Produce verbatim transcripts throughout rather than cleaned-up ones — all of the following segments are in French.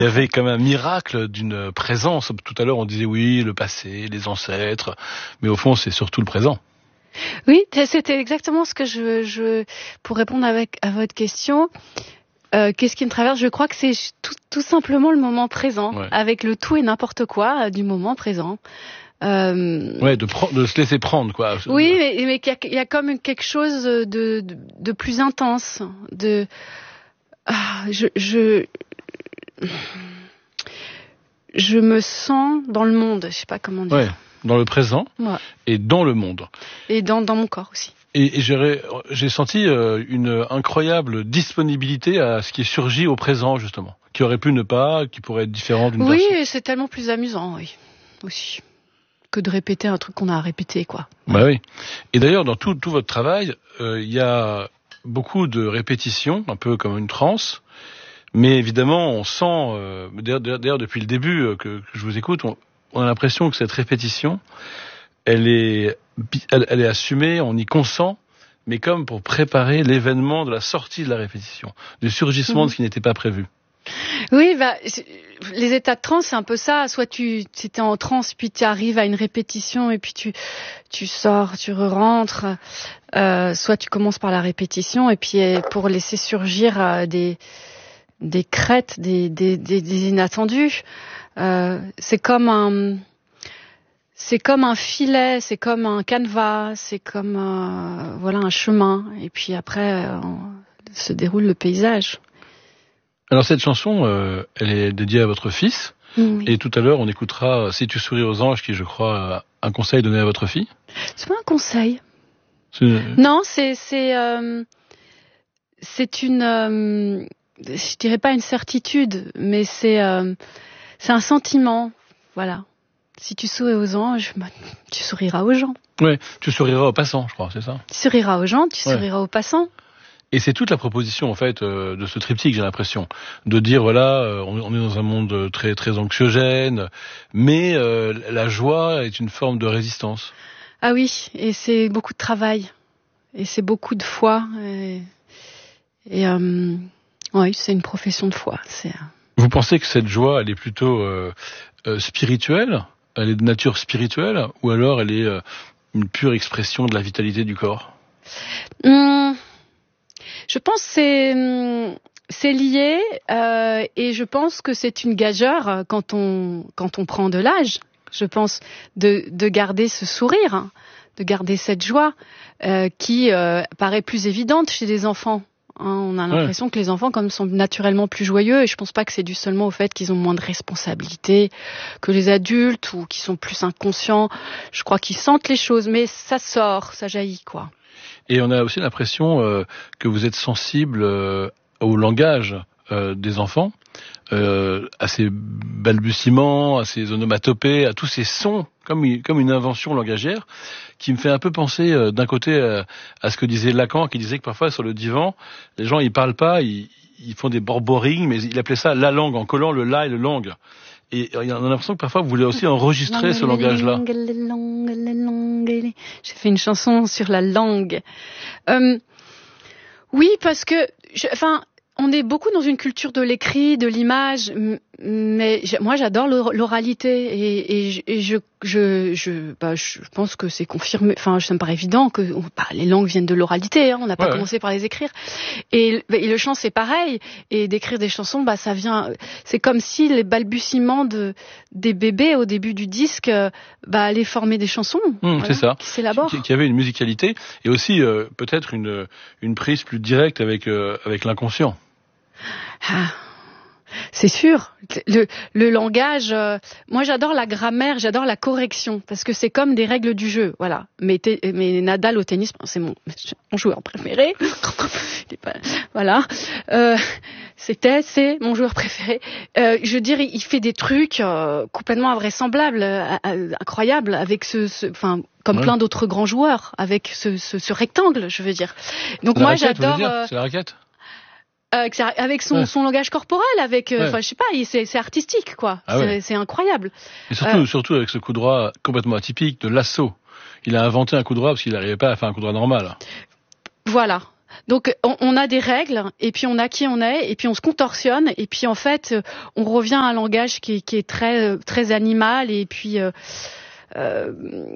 Il y avait comme un miracle d'une présence. Tout à l'heure, on disait oui, le passé, les ancêtres, mais au fond, c'est surtout le présent. Oui, c'était exactement ce que je, je pour répondre avec à votre question. Euh, qu'est-ce qui me traverse ? Je crois que c'est tout, tout simplement le moment présent, ouais. Avec le tout et n'importe quoi euh, du moment présent. Euh... Ouais, de, pre- de se laisser prendre, quoi. Oui, mais, mais qu'il y a, il y a comme quelque chose de, de, de plus intense. De, ah, je, je, je me sens dans le monde. Je sais pas comment dire. Ouais, dans le présent, ouais. Et dans le monde. Et dans, dans mon corps aussi. Et, et j'ai, j'ai senti euh, une incroyable disponibilité à ce qui est surgi au présent, justement. Qui aurait pu ne pas, qui pourrait être différent d'une oui, version. Oui, c'est tellement plus amusant, oui, aussi. Que de répéter un truc qu'on a répété, quoi. Bah oui. Et d'ailleurs, dans tout, tout votre travail, il euh, y a beaucoup de répétitions, un peu comme une transe. Mais évidemment, on sent, euh, d'ailleurs, d'ailleurs depuis le début euh, que, que je vous écoute, on, on a l'impression que cette répétition, elle est, elle, elle est assumée, on y consent, mais comme pour préparer l'événement de la sortie de la répétition, du surgissement mmh. de ce qui n'était pas prévu. Oui, bah, les états de transe, c'est un peu ça. Soit tu étais en transe, puis tu arrives à une répétition, et puis tu, tu sors, tu re-rentres. Euh, soit tu commences par la répétition, et puis pour laisser surgir euh, des, des crêtes, des, des, des, des inattendus. Euh, c'est comme un, c'est comme un filet, c'est comme un canevas, c'est comme euh, voilà un chemin. Et puis après, euh, se déroule le paysage. Alors cette chanson, euh, elle est dédiée à votre fils. Oui. Et tout à l'heure, on écoutera Si tu souris aux anges, qui, je crois, un conseil donné à votre fille. C'est pas un conseil. C'est... Non, c'est c'est euh, c'est une, euh, je dirais pas une certitude, mais c'est euh, c'est un sentiment. Voilà. Si tu souris aux anges, bah, tu souriras aux gens. Ouais, tu souriras aux passants, je crois, c'est ça. Tu souriras aux gens, tu ouais. souriras aux passants. Et c'est toute la proposition, en fait, euh, de ce triptyque, j'ai l'impression, de dire voilà, euh, on, on est dans un monde très très anxiogène, mais euh, la joie est une forme de résistance. Ah oui, et c'est beaucoup de travail, et c'est beaucoup de foi, et, et euh, oui, c'est une profession de foi. C'est. Vous pensez que cette joie, elle est plutôt euh, euh, spirituelle, elle est de nature spirituelle, ou alors elle est euh, une pure expression de la vitalité du corps? Hum. Je pense que c'est, c'est lié euh, et je pense que c'est une gageure quand on, quand on prend de l'âge. Je pense de, de garder ce sourire, hein, de garder cette joie euh, qui euh, paraît plus évidente chez les enfants. Hein, on a l'impression ouais. que les enfants comme sont naturellement plus joyeux et je pense pas que c'est dû seulement au fait qu'ils ont moins de responsabilités que les adultes ou qu'ils sont plus inconscients. Je crois qu'ils sentent les choses, mais ça sort, ça jaillit, quoi. Et on a aussi l'impression euh, que vous êtes sensible euh, au langage euh, des enfants, euh, à ces balbutiements, à ces onomatopées, à tous ces sons, comme une, comme une invention langagière, qui me fait un peu penser euh, d'un côté euh, à ce que disait Lacan, qui disait que parfois sur le divan, les gens ils parlent pas, ils, ils font des borborings, mais il appelait ça la langue, en collant le la et le langue. Et on a l'impression que parfois vous voulez aussi enregistrer ce langage-là. J'ai fait une chanson sur la langue. Euh, oui, parce que, je, enfin, on est beaucoup dans une culture de l'écrit, de l'image, mais moi j'adore l'oralité et, et, et je, je, je, bah, je pense que c'est confirmé. Enfin, ça me paraît évident que bah, les langues viennent de l'oralité. Hein, on n'a pas ouais, commencé ouais. par les écrire. Et, et le chant c'est pareil. Et d'écrire des chansons, bah ça vient. C'est comme si les balbutiements de des bébés au début du disque, bah allaient former des chansons. Mmh, voilà, c'est ça. Qui s'élaborent. Qui, qui avait une musicalité et aussi euh, peut-être une une prise plus directe avec euh, avec l'inconscient. Ah, c'est sûr. Le, le langage, euh, moi j'adore la grammaire, j'adore la correction, parce que c'est comme des règles du jeu, voilà. Mais, t- mais Nadal au tennis, c'est mon, mon joueur préféré. Il est pas, voilà. Euh, c'était, c'est mon joueur préféré. Euh, je veux dire, il fait des trucs euh, complètement invraisemblables, euh, euh, incroyables, avec ce, ce, enfin, comme ouais. plein d'autres grands joueurs, avec ce, ce, ce rectangle, je veux dire. Donc la moi raquette, j'adore. Dire, euh, c'est la raquette. Euh, avec son, ouais. son langage corporel, avec, enfin, ouais. je sais pas, c'est, c'est artistique, quoi. Ah c'est, ouais. c'est incroyable. Et surtout, euh, surtout avec ce coup droit complètement atypique de l'assaut. Il a inventé un coup droit parce qu'il n'arrivait pas à faire un coup droit normal. Voilà. Donc on, on a des règles et puis on a qui on est et puis on se contorsionne et puis en fait on revient à un langage qui est, qui est très très animal et puis euh, euh,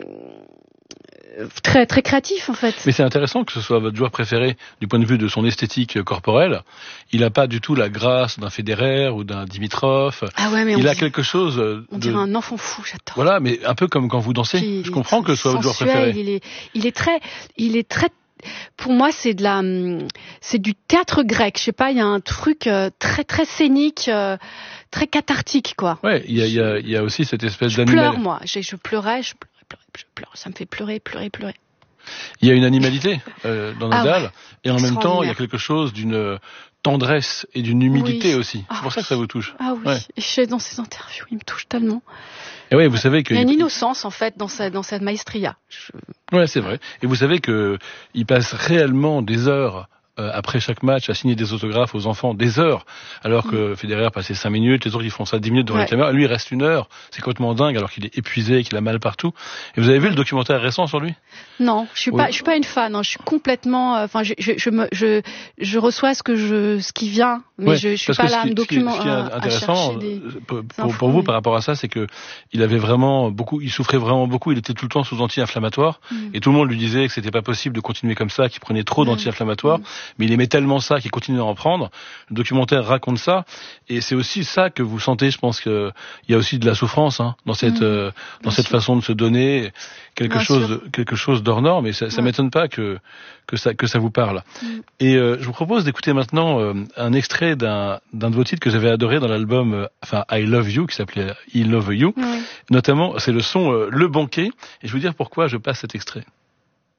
très très créatif en fait. Mais c'est intéressant que ce soit votre joueur préféré du point de vue de son esthétique corporelle. Il n'a pas du tout la grâce d'un Federer ou d'un Dimitrov. Ah ouais, mais il on a dit, quelque chose de... On dirait un enfant fou, j'adore. Voilà, mais un peu comme quand vous dansez. Puis, Je comprends que ce soit sensuel, votre joueur préféré. Il est, il est très, il est très. Pour moi, c'est de la, c'est du théâtre grec. Je sais pas, il y a un truc euh, très très scénique, euh, très cathartique, quoi. Ouais, il y a, il y a, il y a aussi cette espèce je d'animal. pleure, moi. Je, je pleurais, je pleurais, pleurais, je pleure. Ça me fait pleurer, pleurer, pleurer. Il y a une animalité euh, dans Nadal, ah ouais, et en même temps, il y a quelque chose d'une tendresse et d'une humilité oui. aussi. C'est ah pour oui. ça que ça vous touche. Ah oui, ouais. Et je sais, dans ses interviews, il me touche tellement. Et oui, vous savez que il y a une il... innocence en fait dans sa dans cette maestria. Je... Ouais, c'est vrai. Et vous savez que il passe réellement des heures euh, après chaque match à signer des autographes aux enfants, des heures, alors que mmh. Federer passait cinq minutes, les autres ils font ça dix minutes devant ouais. la caméra, lui il reste une heure. C'est complètement dingue alors qu'il est épuisé, qu'il a mal partout. Et vous avez vu le documentaire récent sur lui? Non, je suis oui. pas, je suis pas une fan. Hein. Je suis complètement, enfin, euh, je, je, je, me, je, je reçois ce que je, ce qui vient, mais ouais, je, je suis pas là à me documenter. Ce qui est intéressant des, pour, pour, pour vous par rapport à ça, c'est que il avait vraiment beaucoup, il souffrait vraiment beaucoup. Il était tout le temps sous anti-inflammatoire, mmh. et tout le monde lui disait que c'était pas possible de continuer comme ça, qu'il prenait trop mmh. d'anti-inflammatoires. Mmh. Mais il aimait tellement ça qu'il continue à en prendre. Le documentaire raconte ça, et c'est aussi ça que vous sentez. Je pense que il y a aussi de la souffrance hein, dans cette, mmh. euh, dans cette sûr. façon de se donner quelque Bien chose, sûr. quelque chose d'hors norme. Et ça, ça ouais. m'étonne pas que que ça que ça vous parle. Mmh. Et euh, je vous propose d'écouter maintenant euh, un extrait d'un d'un de vos titres que j'avais adoré dans l'album, euh, enfin I Love You, qui s'appelait I Love You. Mmh. Notamment, c'est le son euh, Le Banquet. Et je vais vous dire pourquoi je passe cet extrait.